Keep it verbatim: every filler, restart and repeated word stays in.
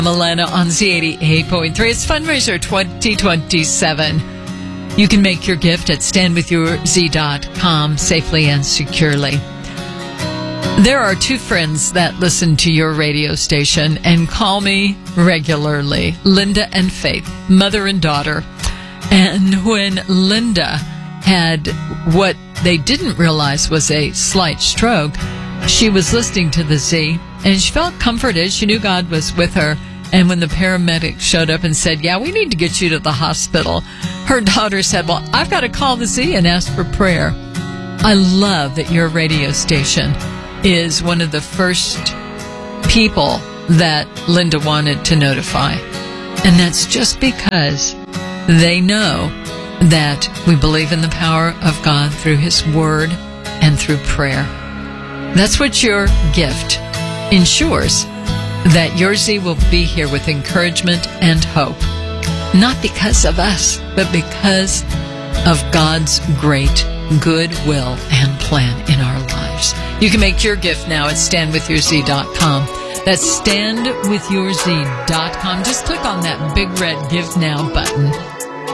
Milena on Z eighty-eight point three. It's Fundraiser twenty twenty-seven. You can make your gift at stand with your z dot com safely and securely. There are two friends that listen to your radio station and call me regularly, Linda and Faith, mother and daughter. And when Linda had what they didn't realize was a slight stroke, she was listening to the Z, and she felt comforted. She knew God was with her. And when the paramedics showed up and said, yeah, we need to get you to the hospital, her daughter said, well, I've got to call the Z and ask for prayer. I love that your radio station is one of the first people that Linda wanted to notify. And that's just because they know that we believe in the power of God through His Word and through prayer. That's what your gift ensures, that your Z will be here with encouragement and hope. Not because of us, but because of God's great goodwill and plan in our lives. You can make your gift now at stand with your z dot com. That's stand with your z dot com. Just click on that big red Give Now button.